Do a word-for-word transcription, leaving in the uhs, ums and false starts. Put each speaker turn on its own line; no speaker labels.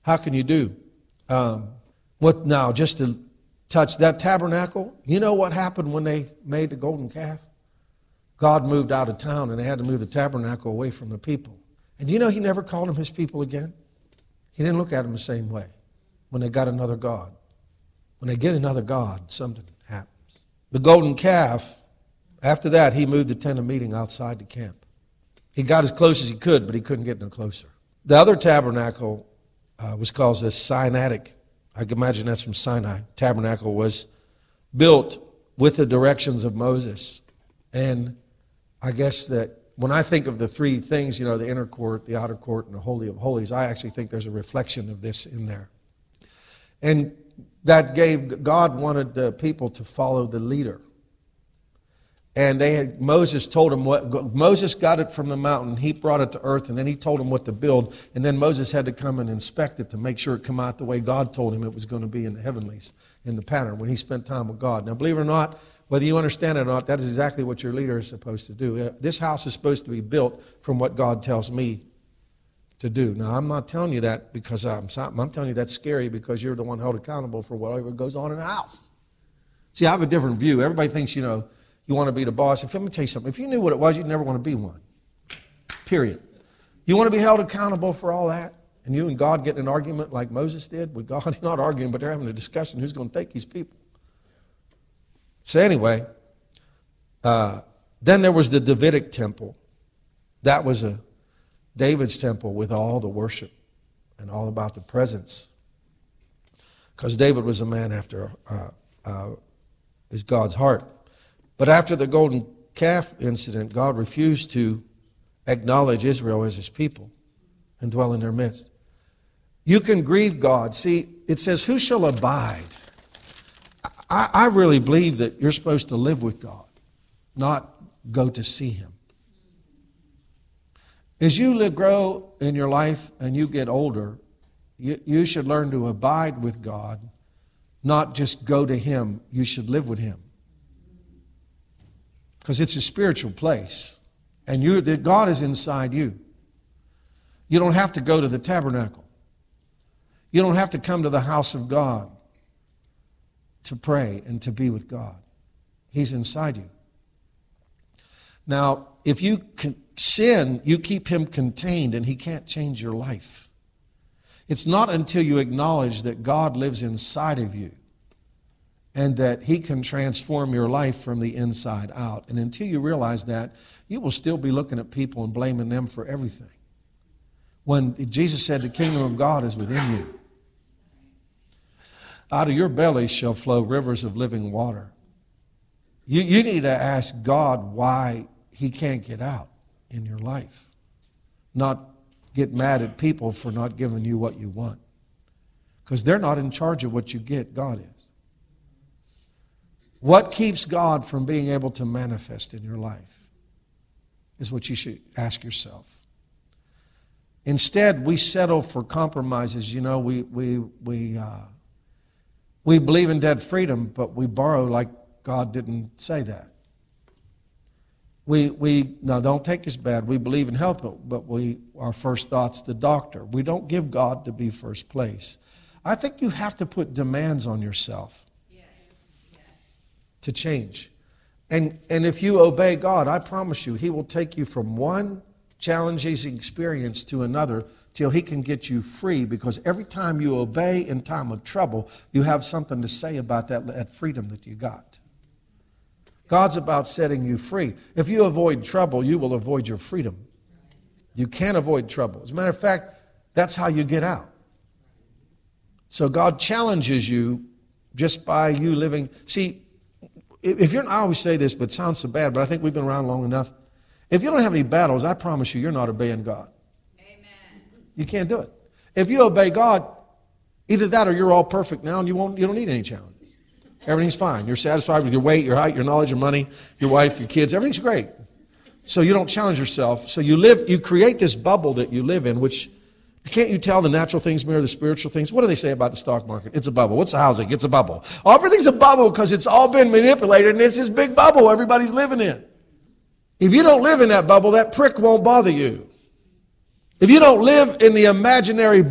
How can you do? Um, what now, just to touch that tabernacle, you know what happened when they made the golden calf? God moved out of town and they had to move the tabernacle away from the people. And do you know he never called them his people again? He didn't look at them the same way when they got another God. When they get another God, something happens. The golden calf, after that, he moved the tent of meeting outside the camp. He got as close as he could, but he couldn't get no closer. The other tabernacle uh, was called the Sinaitic. I can imagine that's from Sinai. Tabernacle was built with the directions of Moses. And I guess that when I think of the three things, you know, the inner court, the outer court, and the Holy of Holies, I actually think there's a reflection of this in there. And that gave, God wanted the people to follow the leader. And they had, Moses told them what, Moses got it from the mountain, he brought it to earth, and then he told them what to build. And then Moses had to come and inspect it to make sure it come out the way God told him it was going to be in the heavenlies, in the pattern, when he spent time with God. Now, believe it or not, whether you understand it or not, that is exactly what your leader is supposed to do. This house is supposed to be built from what God tells me to do. Now, I'm not telling you that because I'm I'm telling you that's scary because you're the one held accountable for whatever goes on in the house. See, I have a different view. Everybody thinks, you know, you want to be the boss. If, let me tell you something. If you knew what it was, you'd never want to be one. Period. You want to be held accountable for all that? And you and God get in an argument like Moses did with God? You're not arguing, but they're having a discussion who's going to take these people. So anyway, uh, then there was the Davidic temple. That was a David's temple with all the worship and all about the presence. Because David was a man after uh, uh, is God's heart. But after the golden calf incident, God refused to acknowledge Israel as his people and dwell in their midst. You can grieve God. See, it says, who shall abide? I, I really believe that you're supposed to live with God, not go to see him. As you live, grow in your life and you get older, you, you should learn to abide with God, not just go to him. You should live with him. Because it's a spiritual place. And you, God is inside you. You don't have to go to the tabernacle. You don't have to come to the house of God to pray and to be with God. He's inside you. Now, if you can sin, you keep him contained and he can't change your life. It's not until you acknowledge that God lives inside of you and that he can transform your life from the inside out. And until you realize that, you will still be looking at people and blaming them for everything. When Jesus said the kingdom of God is within you. Out of your belly shall flow rivers of living water. You, you need to ask God why he can't get out in your life. Not get mad at people for not giving you what you want. Because they're not in charge of what you get. God is. What keeps God from being able to manifest in your life is what you should ask yourself. Instead, we settle for compromises. You know, we we we uh, we believe in debt freedom, but we borrow like God didn't say that. We we now don't take this bad. We believe in health, but, but we our first thought's the doctor. We don't give God to be first place. I think you have to put demands on yourself to change. And and if you obey God, I promise you, he will take you from one challenging experience to another till he can get you free, because every time you obey in time of trouble, you have something to say about that, that freedom that you got. God's about setting you free. If you avoid trouble, you will avoid your freedom. You can't avoid trouble. As a matter of fact, that's how you get out. So God challenges you just by you living. See, if you're, I always say this, but it sounds so bad, but I think we've been around long enough. If you don't have any battles, I promise you, you're not obeying God. Amen. You can't do it. If you obey God, either that or you're all perfect now and you won't, you don't need any challenges. Everything's fine. You're satisfied with your weight, your height, your knowledge, your money, your wife, your kids. Everything's great. So you don't challenge yourself. So you live, you create this bubble that you live in, which can't you tell the natural things mirror the spiritual things? What do they say about the stock market? It's a bubble. What's the housing? It's a bubble. Everything's a bubble because it's all been manipulated and it's this big bubble everybody's living in. If you don't live in that bubble, that prick won't bother you. If you don't live in the imaginary